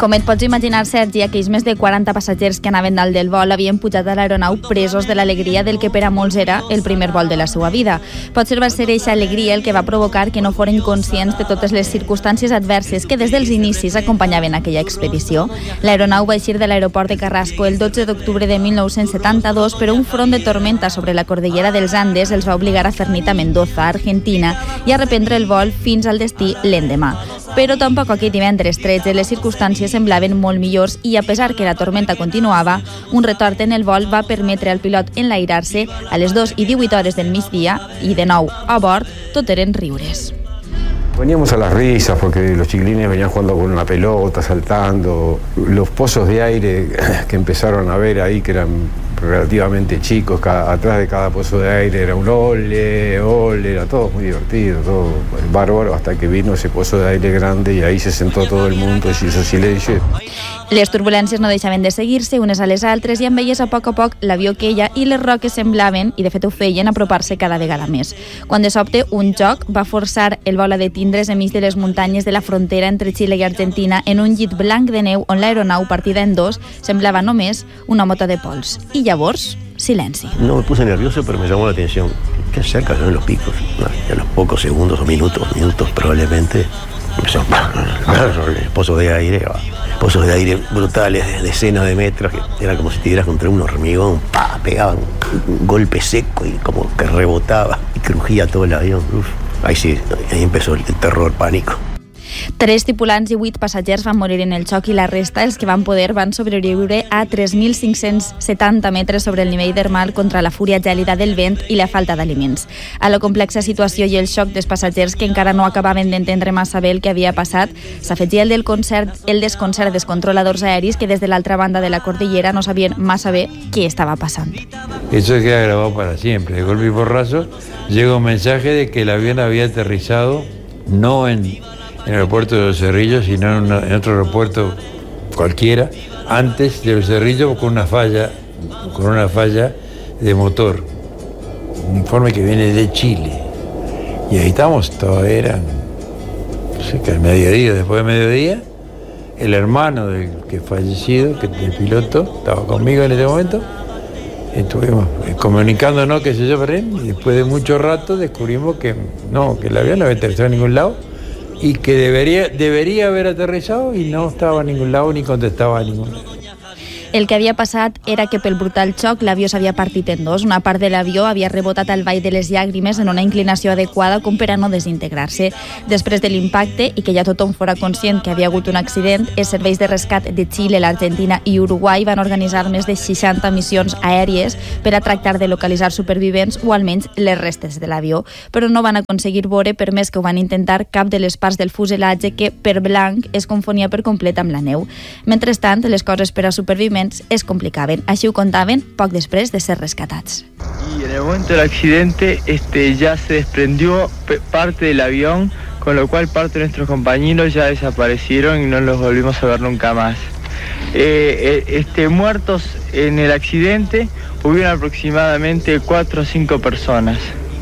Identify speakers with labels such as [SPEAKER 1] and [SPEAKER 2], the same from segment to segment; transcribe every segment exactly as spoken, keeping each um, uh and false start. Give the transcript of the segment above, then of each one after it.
[SPEAKER 1] Com et pots imaginar, Sergi, aquells més de quaranta passatgers que anaven dalt del vol havien pujat a l'aeronau presos de l'alegria del que per a molts era el primer vol de la seva vida. Potser va ser eixa alegria el que va provocar que no foren conscients de totes les circumstàncies adverses que des dels inicis acompanyaven aquella expedició. L'aeronau va eixir de l'aeroport de Carrasco el dotze d'octubre de mil nou-cents setanta-dos, però un front de tormenta sobre la cordillera dels Andes els va obligar a fer nit a Mendoza, Argentina, i a reprendre el vol fins al destí l'endemà. Però tampoc aquell divendres tretze les circumstàncies semblaven molt millors i, a pesar que la tormenta continuava, un retard en el vol va permetre al pilot enlairar-se a les dos i divuit hores del migdia i, de nou, a bord, tot eren riures.
[SPEAKER 2] Veníamos a las risas porque los chiquilines venían jugando con una pelota, saltando. Los pozos de aire que empezaron a ver ahí, que eran relativamente chicos, cada, atrás de cada pozo de aire era un ole, ole, era todo muy divertido, todo bárbaro, hasta que vino ese pozo de aire grande y ahí se sentó todo el mundo y se hizo silencio.
[SPEAKER 1] Les turbulències no deixaven de seguir-se unes a les altres i amb elles a poc a poc l'avió queia i les roques semblaven, i de fet ho feien, apropar-se cada vegada més. Quan de sobte un xoc va forçar el vol a detindre's enmig de les muntanyes de la frontera entre Xile i Argentina en un llit blanc de neu on l'aeronau, partida en dos, semblava només una mota de pols. I llavors, silenci.
[SPEAKER 3] No me puse nervioso, pero me llamó la atención. Qué cerca son los picos. A los pocos segundos o minutos, minutos probablemente, empezó el pozo de aire, pozos de aire brutales de decenas de metros, que era como si te dieras contra un hormigón, pa, pegaba un golpe seco y como que rebotaba y crujía todo el avión. Uf, ahí sí, ahí empezó el terror, pánico.
[SPEAKER 1] Tres tripulants i vuit passatgers van morir en el xoc i la resta, els que van poder, van sobreviure a tres mil cinc-cents setanta metres sobre el nivell del mar contra la fúria gèlida del vent i la falta d'aliments. A la complexa situació i el xoc dels passatgers, que encara no acabaven d'entendre massa bé el que havia passat, s'afegia el del concert, el desconcert dels controladors aeris que des de l'altra banda de la cordillera no sabien massa bé què estava passant.
[SPEAKER 4] Eso queda grabado para siempre. De golpe y porrazo llega un mensaje de que el avión había aterrizado no en... en el aeropuerto de Los Cerrillos, sino en, una, en otro aeropuerto cualquiera, antes de Los Cerrillos, con una falla, con una falla de motor. Un informe que viene de Chile. Y ahí estamos, todavía eran, no sé, que al mediodía, después de mediodía, el hermano del que fallecido, que el piloto, estaba conmigo en ese momento, estuvimos comunicándonos, qué sé yo, para él, y después de mucho rato descubrimos que no, que el avión no había aterrizado en ningún lado, y que debería, debería haber aterrizado y no estaba a ningún lado ni contestaba a ningún lado.
[SPEAKER 1] El que havia passat era que pel brutal xoc l'avió s'havia partit en dos. Una part de l'avió havia rebotat al Vall de les Llàgrimes en una inclinació adequada com per a no desintegrar-se. Després de l'impacte, i que ja tothom fora conscient que havia hagut un accident, els serveis de rescat de Xile, l'Argentina i Uruguai van organitzar més de seixanta missions aèries per a tractar de localitzar supervivents o almenys les restes de l'avió, però no van aconseguir veure, per més que ho van intentar, cap de les parts del fuselatge que, per blanc, es confonia per complet amb la neu. Mentrestant, les coses per a supervivents es complicaven. Així ho contaven poc després de ser rescatats.
[SPEAKER 5] Y en el momento del accidente este, ya se desprendió parte del avión, con lo cual parte de nuestros compañeros ya desaparecieron y no los volvimos a ver nunca más. Eh, este, muertos en el accidente hubieron aproximadamente cuatro o cinco personas.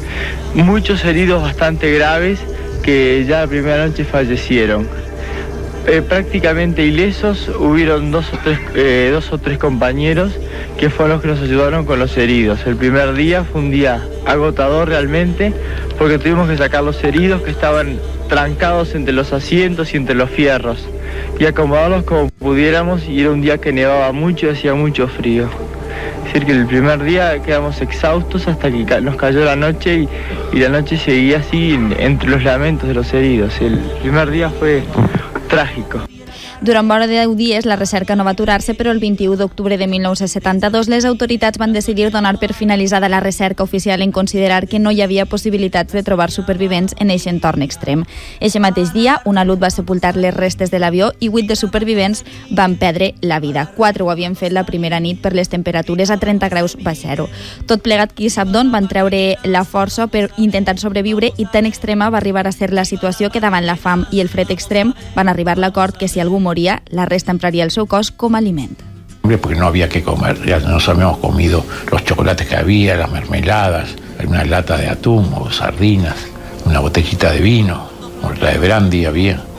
[SPEAKER 5] Muchos heridos bastante graves que ya la primera noche fallecieron. Eh, prácticamente ilesos, hubieron dos o, tres, eh, dos o tres compañeros que fueron los que nos ayudaron con los heridos. El primer día fue un día agotador realmente, porque tuvimos que sacar los heridos que estaban trancados entre los asientos y entre los fierros y acomodarlos como pudiéramos, y era un día que nevaba mucho y hacía mucho frío. Es decir, que el primer día quedamos exhaustos hasta que nos cayó la noche y, y la noche seguía así entre los lamentos de los heridos. El primer día fue trágico.
[SPEAKER 1] Durant vora de deu dies la recerca no va aturar-se, però el vint-i-u d'octubre de mil nou-cents setanta-dos les autoritats van decidir donar per finalitzada la recerca oficial en considerar que no hi havia possibilitats de trobar supervivents en aquest entorn extrem. Eixe mateix dia, un alud va sepultar les restes de l'avió i vuit de supervivents van perdre la vida. Quatre ho havien fet la primera nit per les temperatures a trenta graus baix zero. Tot plegat, qui sap d'on, van treure la força per intentar sobreviure, i tan extrema va arribar a ser la situació que davant la fam i el fred extrem van arribar a l'acord que si algú moría, la resta empraría el seu cos como alimento.
[SPEAKER 6] Porque no había que comer, ya nos habíamos comido los chocolates que había, las mermeladas, una lata de atún o sardinas, una botellita de vino, o la de brandy había.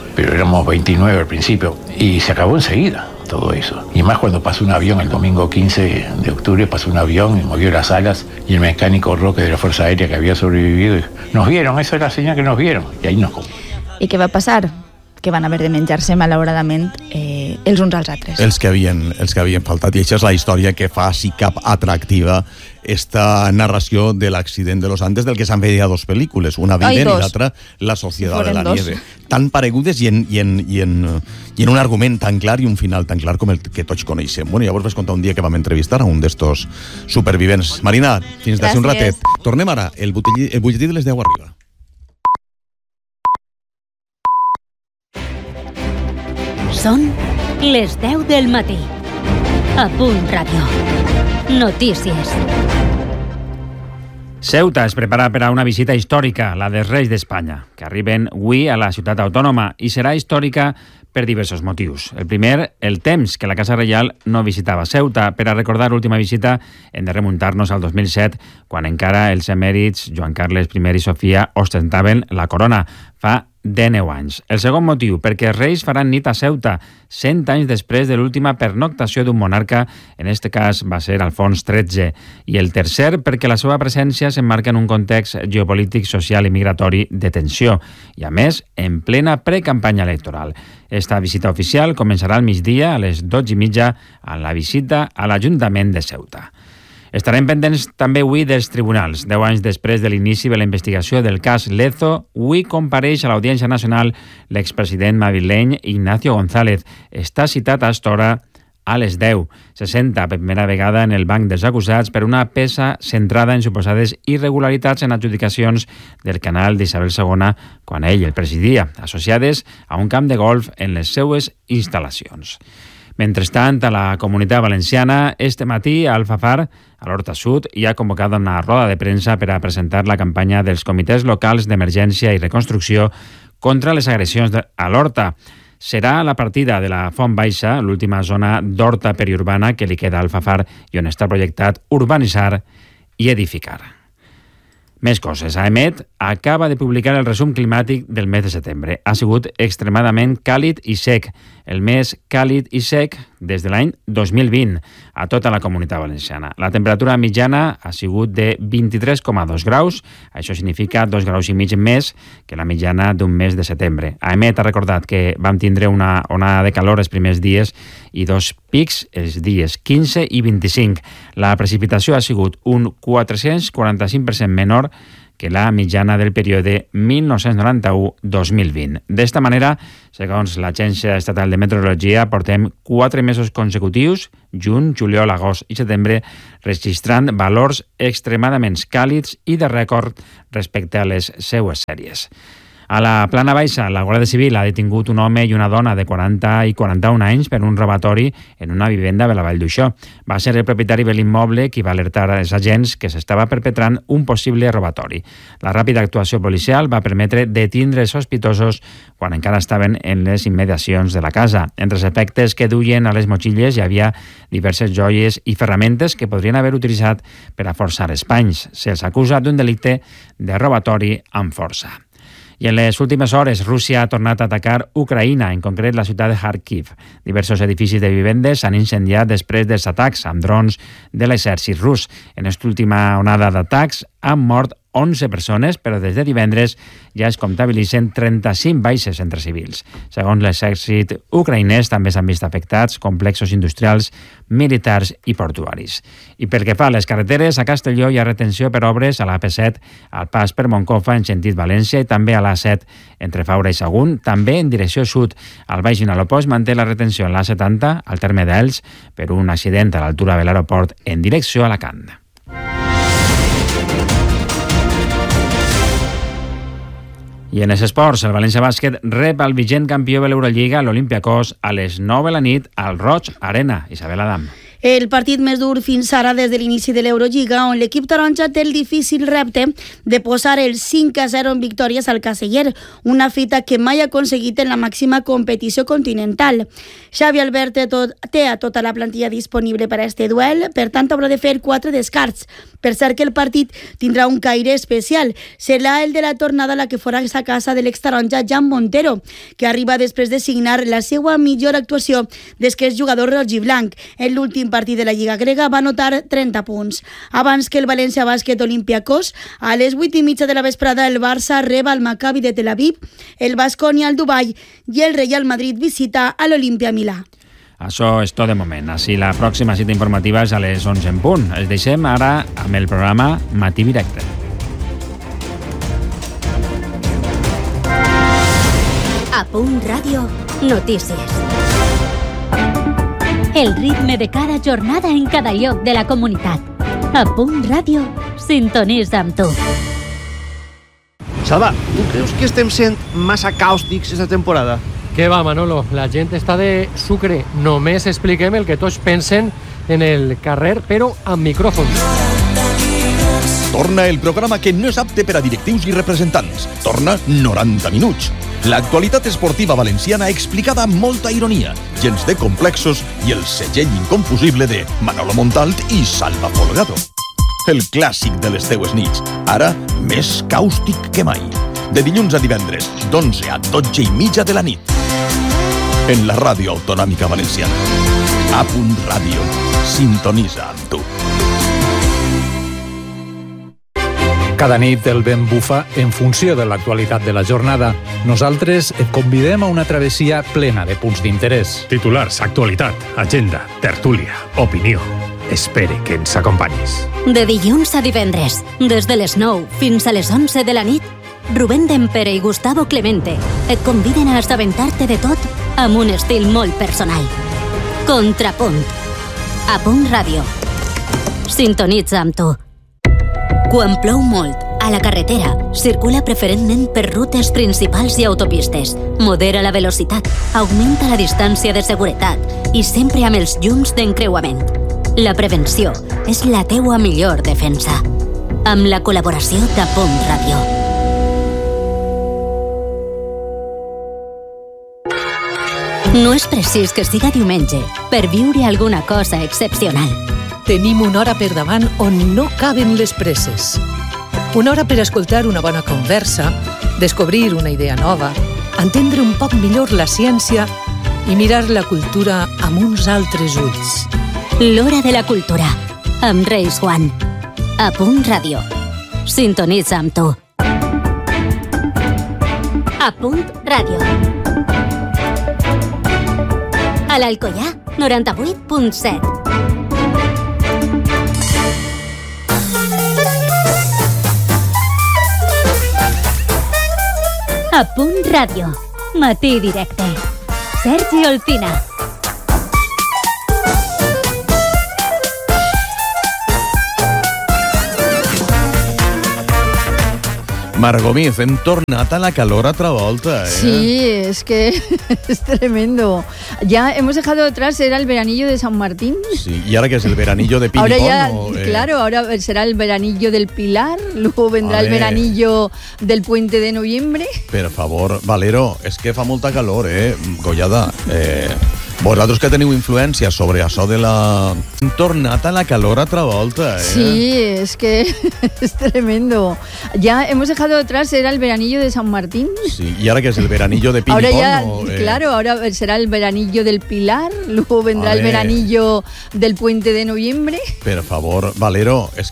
[SPEAKER 6] pero éramos veintinueve al principio y se acabó enseguida todo eso. Y más cuando pasó un avión, el domingo quince de octubre pasó un avión y movió las alas y el mecánico Roque de la Fuerza Aérea que había sobrevivido dijo, nos vieron, esa es la señal que nos vieron, i ahí nos...
[SPEAKER 1] I què va passar? Que van haver de menjar-se, malauradament, eh, els uns als altres.
[SPEAKER 7] Els que, havien, els que havien faltat. I això és la història que fa si cap atractiva esta narració de l'accident de los Andes, del que s'han fet ja dos pel·lícules, una Viven i l'altra La Sociedad de la dos. Nieve. Tan paregudes i en, i, en, i, en, i en un argument tan clar i un final tan clar com el que tots coneixem. Bueno, llavors vas contar un dia que vam entrevistar a un d'estos supervivents. Marina, fins d'ací un ratet. Tornem ara, el butlletí, el butlletí de les deu arriba.
[SPEAKER 8] Són les deu del matí. A Punt Ràdio. Notícies.
[SPEAKER 9] Ceuta es prepara per a una visita històrica, la dels Reis d'Espanya, que arriben avui a la ciutat autònoma i serà històrica per diversos motius. El primer, el temps que la Casa Reial no visitava Ceuta. Per a recordar l'última visita hem de remuntar-nos al dos mil set, quan encara els emèrits Joan Carles I i Sofia ostentaven la corona, fa deu anys. El segon motiu, perquè els Reis faran nit a Ceuta, cent anys després de l'última pernoctació d'un monarca, en aquest cas va ser Alfons tretze. I el tercer, perquè la seva presència s'emmarca en un context geopolític, social i migratori de tensió, i a més, en plena precampanya electoral. Esta visita oficial començarà al migdia a les dotze i mitja a la visita a l'Ajuntament de Ceuta. Estarem pendents també avui dels tribunals. Deu anys després de l'inici de la investigació del cas Lezo, avui compareix a l'Audiència Nacional l'expresident madrileny Ignacio González. Està citat a esta hora a les deu. Se senta per primera vegada en el banc dels acusats per una peça centrada en suposades irregularitats en adjudicacions del canal d'Isabel segona quan ell el presidia, associades a un camp de golf en les seues instal·lacions. Mentrestant, a la Comunitat Valenciana, este matí, a Alfafar, a l'Horta Sud, hi ha convocada una roda de premsa per a presentar la campanya dels comitès locals d'emergència i reconstrucció contra les agressions a l'Horta. Serà la partida de la Font Baixa, l'última zona d'horta periurbana que li queda a Alfafar i on està projectat urbanitzar i edificar. Més coses. AEMET acaba de publicar el resum climàtic del mes de setembre. Ha sigut extremadament càlid i sec, el més càlid i sec des de l'any dos mil vint a tota la Comunitat Valenciana. La temperatura mitjana ha sigut de vint-i-tres coma dos graus, això significa dos graus i mig més que la mitjana d'un mes de setembre. AEMET ha recordat que vam tindre una onada de calor els primers dies i dos pics els dies quinze i vint-i-cinc. La precipitació ha sigut un quatre-cents quaranta-cinc per cent menor que la mitjana del període mil nou-cents noranta-u a dos mil vint. D'esta manera, segons l'Agència Estatal de Meteorologia, portem quatre mesos consecutius, juny, juliol, agost i setembre, registrant valors extremadament càlids i de rècord respecte a les seues sèries. A la Plana Baixa, la Guàrdia Civil ha detingut un home i una dona de quaranta i quaranta-un anys per un robatori en una vivenda de la Vall d'Uixó. Va ser el propietari de l'immoble qui va alertar als agents que s'estava perpetrant un possible robatori. La ràpida actuació policial va permetre detindre els sospitosos quan encara estaven en les immediacions de la casa. Entre els efectes que duien a les motxilles hi havia diverses joies i ferramentes que podrien haver utilitzat per a forçar espanys. Se'ls acusa d'un delicte de robatori amb força. I en les últimes hores, Rússia ha tornat a atacar Ucraïna, en concret la ciutat de Kharkiv. Diversos edificis de vivendes s'han incendiat després dels atacs amb drons de l'exèrcit rus. En aquesta última onada d'atacs han mort onze persones, però des de divendres ja es comptabilitzen trenta-cinc baixes entre civils. Segons l'exèrcit ucraïnès, també s'han vist afectats complexos industrials, militars i portuaris. I pel que fa a les carreteres, a Castelló hi ha retenció per obres a l'A P set, al pas per Moncofa en sentit València i també a l'A set entre Faura i Sagunt, també en direcció sud. Al Baix Vinalopó es manté la retenció en l'A setanta, al terme d'Elx, per un accident a l'altura de l'aeroport en direcció a Alacant. I en els esports, el València Bàsquet rep el vigent campió de l'Eurolliga, l'Olympiacos, a les nou de la nit al Roig Arena. Isabel Adam.
[SPEAKER 10] El partit més dur fins ara des de l'inici de l'Eurolliga, on l'equip taronja té el difícil repte de posar el cinc a zero en victòries al Caseller, una fita que mai ha aconseguit en la màxima competició continental. Xavi Albert té, tot, té a tota la plantilla disponible per a este duel, per tant haurà de fer quatre descarts. Per cert que el partit tindrà un caire especial. Serà el de la tornada a la que fora a casa de l'extaronja Jan Montero, que arriba després de signar la seva millor actuació des que és jugador rojiblanc. En l'últim partit de la Lliga grega va anotar trenta punts. Abans que el València Bàsquet Olympiacos, a les vuit i mitja de la vesprada el Barça reba el Maccabi de Tel Aviv, el Baskonia al Dubai i el Real Madrid visita a l'Olimpia Milà.
[SPEAKER 9] Això és tot de moment. Així la pròxima cita informativa és a les onze en punt. Els deixem ara amb el programa Matí Directe.
[SPEAKER 8] A Punt Ràdio, notícies. El ritme de cada jornada en cada lloc de la comunitat. A Punt Ràdio, sintonitza amb tu.
[SPEAKER 11] Salva, tu creus que estem sent massa càustics esta temporada?
[SPEAKER 12] Què va, Manolo? La gent està de sucre. Només expliquem el que tots pensen en el carrer, però amb micròfons.
[SPEAKER 7] Torna el programa que no és apte per a directius i representants. Torna noranta minuts. L'actualitat esportiva valenciana explicada amb molta ironia, gens de complexos i el segell inconfusible de Manolo Montalt i Salva Folgado. El clàssic de les teues nits, ara més càustic que mai. De dilluns a divendres, d'onze a dotze i mitja de la nit. En la ràdio autonòmica valenciana. A Punt Ràdio. Sintonitza amb tu.
[SPEAKER 13] Cada nit el vent bufa en funció de l'actualitat de la jornada. Nosaltres et convidem a una travessia plena de punts d'interès.
[SPEAKER 14] Titulars, actualitat, agenda, tertúlia, opinió. Espere que ens acompanyis.
[SPEAKER 8] De dilluns a divendres, des de les nou fins a les onze de la nit, Rubén Dempere i Gustavo Clemente et conviden a assabentar-te de tot amb un estil molt personal. Contrapunt. A Punt Ràdio. Sintonitza amb tu. Quan plou molt, a la carretera, circula preferentment per rutes principals i autopistes. Modera la velocitat, augmenta la distància de seguretat i sempre amb els llums d'encreuament. La prevenció és la teua millor defensa. Amb la col·laboració de Punt Ràdio. No és precís que siga diumenge per viure alguna cosa excepcional.
[SPEAKER 15] Tenim una hora per davant on no caben les presses. Una hora per escoltar una bona conversa, descobrir una idea nova, entendre un poc millor la ciència i mirar la cultura amb uns altres ulls.
[SPEAKER 8] L'Hora de la Cultura, amb Reis Juan. A Punt Ràdio. Sintonitza amb tu. A Punt Ràdio. A l'Alcoià, noranta-vuit punt set. A Punt Ràdio. Matí Directe. Sergi Olcina.
[SPEAKER 7] Marc Gómez, hem tornat a la calor otra volta, ¿eh?
[SPEAKER 16] Sí, es que es tremendo. Ya hemos dejado atrás, era el veranillo de San Martín.
[SPEAKER 7] Sí, y ahora que es el veranillo de Pimpón.
[SPEAKER 16] Ahora ya,
[SPEAKER 7] ¿no? eh...
[SPEAKER 16] claro, ahora será el veranillo del Pilar, luego vendrá el veranillo del Puente de Noviembre.
[SPEAKER 7] Per favor, Valero, és que fa molta calor, eh? Collada, eh... vosaltres que teniu influència sobre això de la... Hem tornat a la calor otra volta, ¿eh?
[SPEAKER 16] Sí, es que es tremendo. Ya hemos dejado atrás, era el veranillo de San Martín.
[SPEAKER 7] Sí, y ahora que es el veranillo de Pimpón.
[SPEAKER 16] Ahora ya,
[SPEAKER 7] ¿no? eh...
[SPEAKER 16] claro, ahora será el veranillo del Pilar, luego vendrá el veranillo del Puente de Noviembre.
[SPEAKER 7] Per favor, Valero, és